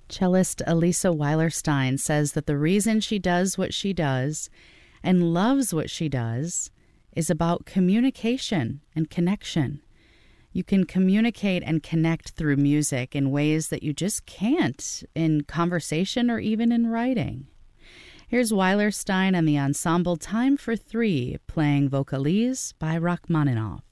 Cellist Elisa Weiler-Stein says that the reason she does what she does and loves what she does is about communication and connection. You can communicate and connect through music in ways that you just can't in conversation or even in writing. Here's Weiler-Stein and the ensemble Time for Three playing Vocalise by Rachmaninoff.